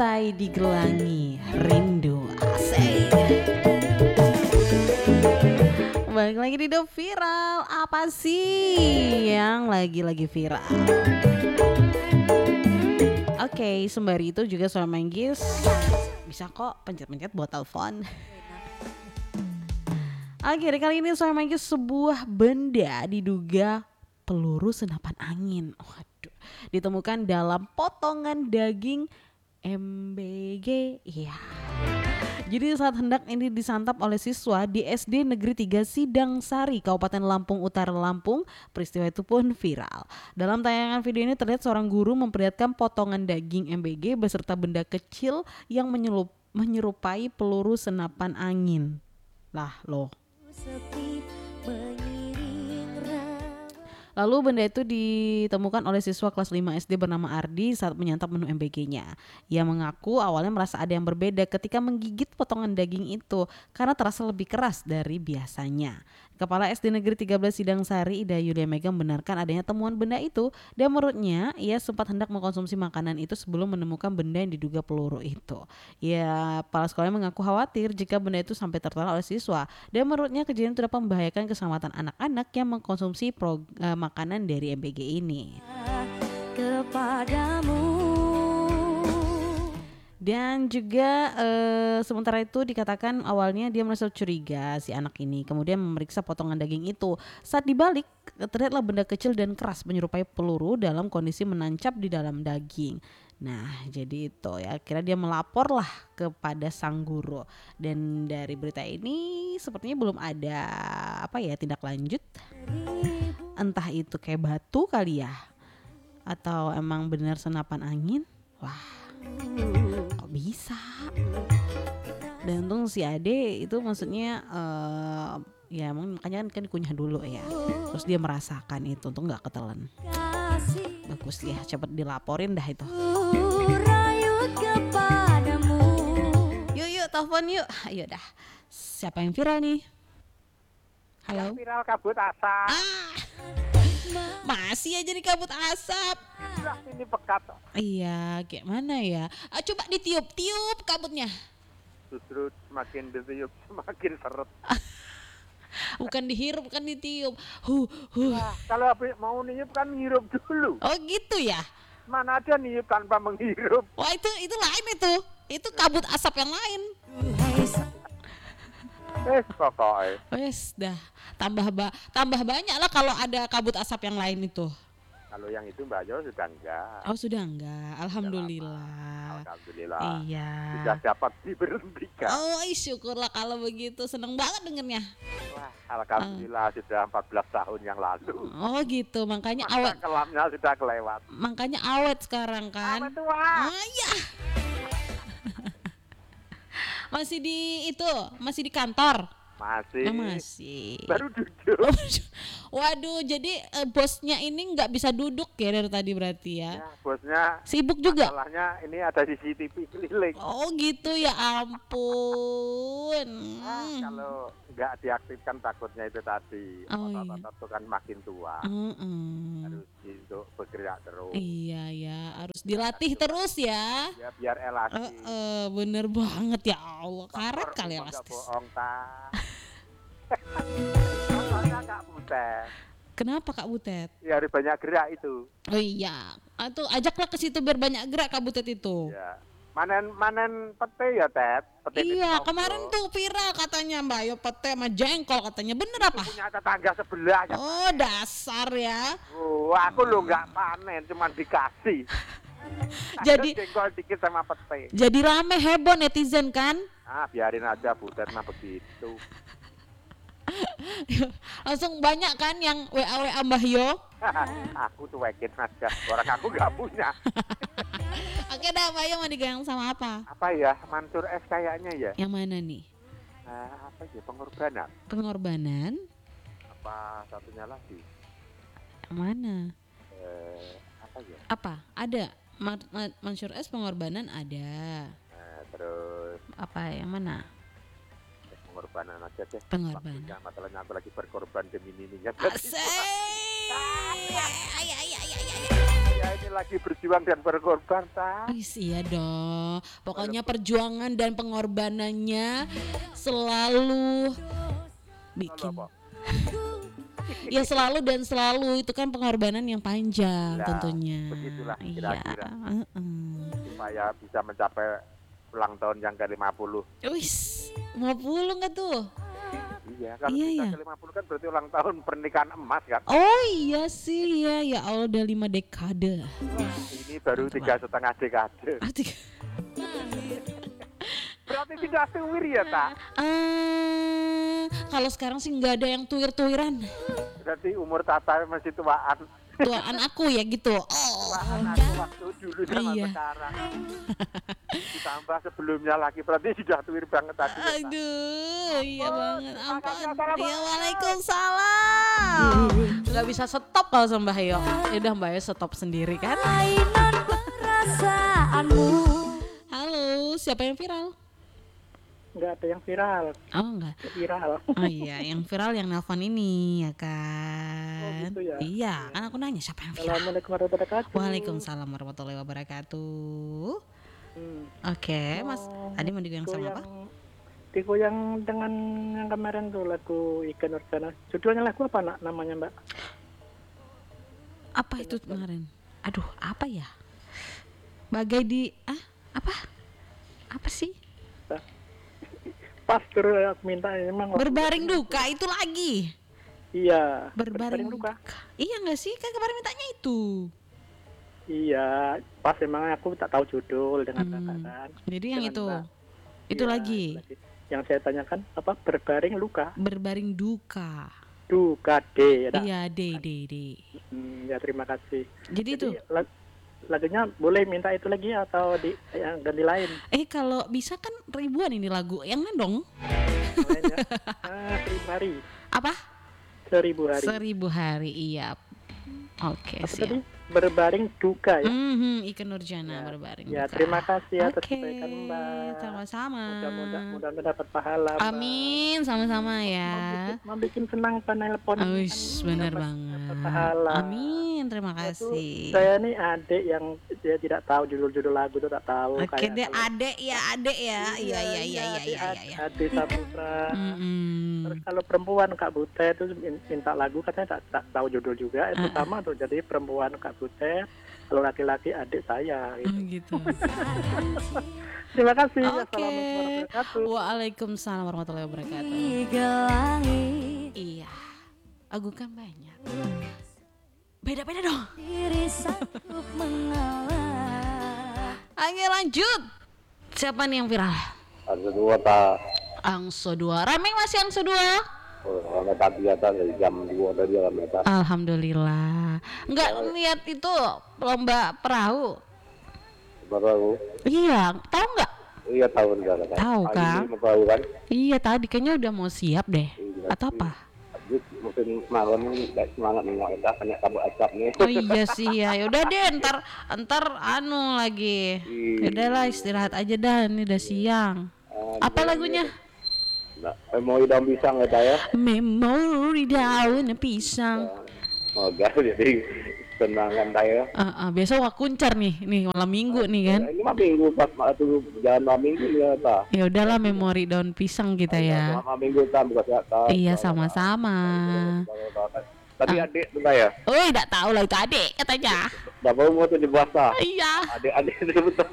Pantai digelangi rindu asik. Balik lagi di The Viral. Apa sih yang lagi viral? Oke, sembari itu juga Suara Manggis bisa kok pencet-pencet buat telepon. Oke, kali ini Suara Manggis sebuah benda diduga peluru senapan angin. Waduh, ditemukan dalam potongan daging MBG. Iya. Jadi saat hendak ini disantap oleh siswa di SD Negeri 3 Sidang Sari, Kabupaten Lampung Utara, Lampung, peristiwa itu pun viral. Dalam tayangan video ini terlihat seorang guru memperlihatkan potongan daging MBG beserta benda kecil yang menyerupai peluru senapan angin. Lah loh. Lalu benda itu ditemukan oleh siswa kelas 5 SD bernama Ardi saat menyantap menu MBG-nya. Ia mengaku awalnya merasa ada yang berbeda ketika menggigit potongan daging itu karena terasa lebih keras dari biasanya. Kepala SD Negeri 13 Sidang Sari, Ida Yulia Mega, membenarkan adanya temuan benda itu dan menurutnya ia sempat hendak mengkonsumsi makanan itu sebelum menemukan benda yang diduga peluru itu. Ya, kepala sekolah mengaku khawatir jika benda itu sampai tertolak oleh siswa dan menurutnya kejadian itu dapat membahayakan keselamatan anak-anak yang mengkonsumsi makanan dari MBG ini. Kepadamu. Dan juga sementara itu dikatakan awalnya dia merasa curiga si anak ini, kemudian memeriksa potongan daging itu. Saat dibalik terlihatlah benda kecil dan keras menyerupai peluru dalam kondisi menancap di dalam daging. Nah, jadi itu ya, akhirnya dia melaporlah kepada sang guru. Dan dari berita ini sepertinya belum ada tindak lanjut. Entah itu kayak batu kali ya, atau emang benar senapan angin. Wah, kok bisa? Dan untung si Ade itu maksudnya ya makanya kan dikunyah dulu ya, terus dia merasakan itu, untung nggak ketelan. Bagus ya, cepet dilaporin dah itu. Yuk telepon yuk. Ayo dah. Siapa yang viral nih? Halo. Yang viral kabut asap. Masih aja di kabut asap. Ini pekat. Iya, kayak mana ya? Coba ditiup-tiup kabutnya. Justru semakin ditiup semakin seret. Bukan dihirup, bukan ditiup. Nah, kalau mau niup kan ngirup dulu. Oh gitu ya? Mana ada niup tanpa menghirup. Wah itu lain itu. Itu kabut asap yang lain. Pokoknya. Wes dah. Tambah banyak lah kalau ada kabut asap yang lain itu. Kalau yang itu Mbak Jo sudah enggak. Oh sudah enggak. Alhamdulillah. Alhamdulillah. Iya. Sudah dapat diberhentikan. Oh syukurlah kalau begitu. Seneng banget dengernya. Wah, alhamdulillah sudah 14 tahun yang lalu. Oh gitu. Makanya Masa awet. kelamnya sudah kelewat. Makanya awet sekarang kan. Awet tua. Oh iya. Masih di kantor. Masih. Masih. Baru duduk. Waduh, jadi bosnya ini nggak bisa duduk ya dari tadi berarti ya? Ya, bosnya Sibuk juga? masalahnya ini ada CCTV keliling. Oh gitu ya, ampun. Kalau nggak diaktifkan takutnya itu tadi otot-otot itu kan makin tua. Harus untuk bergerak terus. Iya ya, harus dilatih terus ya. Ya biar elastis. Bener banget ya Allah, karet kali elastis. Nggak bohong Contohnya Kak Butet. Kenapa Kak Butet? Ya harus banyak gerak itu. Oh iya, atau ajaklah ke situ biar banyak gerak Kak Butet itu. Ya. Manen pete ya Tet. Pete iya, kemarin tuh viral katanya Mbak Yo pete sama jengkol katanya, bener apa? Punya tetangga sebelah. Ya. Oh dasar ya. Oh, aku lo nggak panen, cuma dikasih. Jadi jengkol dikit sama pete. Jadi rame heboh netizen kan? Biarin aja Butet mah begitu. Langsung banyak kan yang WA Mbah Yo. Aku cuekin aja, orang aku nggak punya. Oke dah, Mbah Yo mau digang sama apa? Apa ya, Mansur S kayaknya ya. Yang mana nih? Apa ya, pengorbanan. Pengorbanan? Apa satunya lagi? Yang mana? Apa ya? Apa? Ada Mansur S pengorbanan ada. Terus apa yang mana? Pengorbanan aja deh. Pengorbanan. Masalahnya aku lagi berkorban demi nininya. Asik. Ya ini lagi berjuang dan berkorban, tak? Iya dong. Pokoknya perjuangan dan pengorbanannya selalu bikin. Ya selalu dan selalu itu kan pengorbanan yang panjang Ya, tentunya. begitulah Iya. kira-kira. Supaya bisa mencapai ulang tahun yang ke-50. Wis, 50 nggak tuh? Iya, kalau Iya, kita iya. ke-50 kan berarti ulang tahun pernikahan emas kan. Oh iya sih ya Allah udah 5 dekade. Ini baru 3,5 dekade. Arti- Berarti tidak tuwir ya, tak? Kalau sekarang sih nggak ada yang tuir-tuiran. Berarti umur Tata masih tuaan. Tuaan aku ya gitu. Oh. Tuaan aku waktu dulu sama Iya. sekarang. Ditambah sebelumnya lagi, berarti sudah tuwir banget tadi. Ya, tak? Aduh, iya banget. Ampun. Assalamualaikum. Ya Waalaikumsalam. Nggak bisa stop kalau sama Mbak Hayo. Ya udah Mbak Hayo stop sendiri kan. Mainan perasaanmu. Halo, siapa yang viral? Enggak ada yang viral. Oh enggak. Viral. Oh iya, yang viral yang nelpon ini ya kan. Oh, gitu ya? Iya, kan aku nanya siapa yang viral. Assalamualaikum warahmatullahi wabarakatuh. Waalaikumsalam warahmatullahi wabarakatuh. Oke, Mas. Tadi mau digoyang sama apa? Digoyang dengan yang kemarin tuh lagu Ika Nurjana. Judulnya lagu apa nak namanya Mbak? Apa itu kemarin? Aduh, apa ya? Bagai di apa sih? Pas terus aku minta emang. Berbaring duka itu lagi. Iya. Berbaring duka. Iya nggak sih? Kan kemarin mintanya itu. Iya. Pas emang aku tak tahu judul dengan kakak kan. Jadi yang Dengan itu. Mbak. Itu Iya, lagi. Yang saya tanyakan apa? Berbaring luka. Berbaring duka. Duka D. Iya, D. Ya terima kasih. Jadi itu. Lagunya boleh minta itu lagi atau di yang ganti lain? Kalau bisa kan ribuan ini lagu. Yang mana dong? 1000 hari. Apa? 1000 hari. 1000 hari, iya. Oke, Apa tadi? siap. Berbaring duka ya. Ika Nurjana berbaring Ya duka. terima kasih atas Oke, kebaikan Mbak. sama-sama. Mudah-mudahan dapat pahala. Mbak. Amin, sama-sama ya. Mau bikin senang penelpon. Wis, benar banget. Pahala. Amin, terima Itu kasih. saya nih adik yang dia tidak tahu judul-judul lagu itu tak tahu. Oke deh, adek ya. Iya. Adik Saputra. Mm-mm. Terus kalau perempuan Kak Butet itu minta lagu katanya tak tahu judul juga. Itu sama tuh, jadi perempuan Kak Butet, kalau laki-laki adik saya gitu. Gitu. Terima kasih. Oke. Assalamualaikum warahmatullahi wabarakatuh. Waalaikumsalam warahmatullahi wabarakatuh. Langit Iya, lagu kan banyak. Beda-beda dong. diri sanggup mengalah. Oke lanjut. Siapa nih yang viral? Ada dua, tak? Angso 2. Rameng masih Angso 2? Rame tadi atas dari jam 2 tadi rame tak? Alhamdulillah. Enggak lihat itu lomba perahu. Baru Iya, tahu nggak? iya tahun enggak kan? Tahu kan? Ini mau kan? Iya tadi kayaknya udah mau siap deh. Iya, Atau apa? Mungkin malam ini semangat nih nggak banyak kabut asap nih. Oh iya sih ya. Yaudah deh ntar anu lagi. Yaudahlah istirahat aja dah, ini udah siang. Apa lagunya? Nah, memori daun pisang ya saya. Memori daun pisang. Semoga jadi senangan saya. Besok wak kuncar nih malam minggu nih kan. Ini mah minggu pas tuh jalan malam minggu ya tak. Ya udahlah memori daun pisang kita ya. Malam minggu tak buka tak. Iya sama-sama. Tadi adik tuh saya. Oh, enggak tahu lah itu adik katanya. Udah mau tuh di puasa. Iya. Adik-adik itu betul.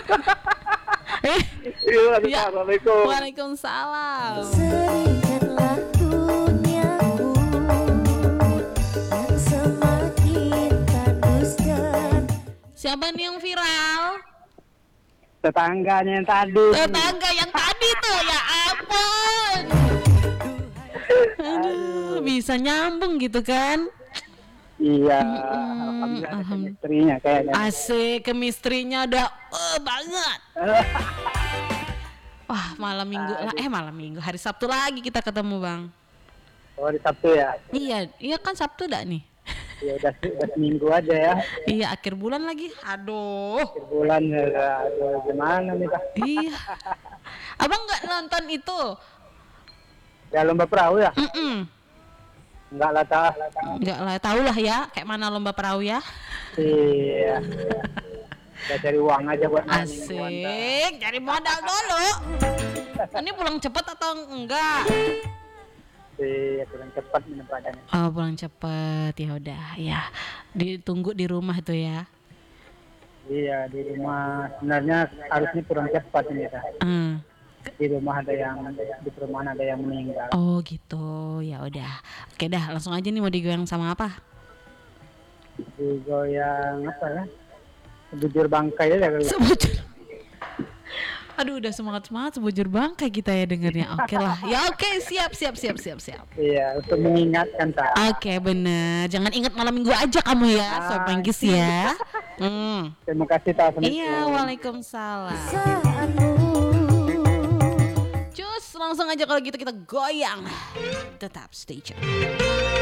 Iya. Assalamualaikum. Waalaikumsalam. Seringatlah duniaku yang semakin tandus dan Siapa nih yang viral? Tetangganya yang tadi. Tetangga yang tadi tuh, ya ampun. Aduh, bisa nyambung gitu kan? Iya. Alhamdulillah. Istrinya kayaknya. Asik, chemistry-nya udah banget. Wah, malam minggu, hari Sabtu lagi kita ketemu, Bang. Oh di Sabtu ya. Iya kan Sabtu dah nih. Ya udah seminggu aja ya. Iya, akhir bulan lagi. Aduh. Akhir bulan ya. Aduh, gimana nih Kak? Iya. Abang nggak nonton itu? Ya lomba perahu ya. Enggak lah tah. Enggak lah, tahu lah ya kayak mana lomba perahu ya. Iya. Kita cari uang aja buat Asik, cari modal dulu. Ini pulang cepet atau enggak? Iya, pulang cepat minum padanya. Oh, pulang cepet, ya udah ya. Ditunggu di rumah tuh ya. Iya, di rumah sebenarnya harusnya pulang cepat ini tah. Di rumah ada yang di perumahan ada yang meninggal. Oh gitu, ya udah. Oke dah, langsung aja nih mau digoyang sama apa? Digoyang apa ya? Bujur bangkai aja kali. Sebujur. Aduh, udah semangat sebujur bangkai kita ya dengernya. Oke lah. Ya oke, siap. Iya, untuk mengingatkan tah. Oke, bener. Jangan ingat malam minggu aja kamu ya, Sob Manggis ya. Terima kasih tah. Iya, waalaikumsalam. saatmu Cus, langsung aja kalau gitu kita goyang. Tetap stay tune.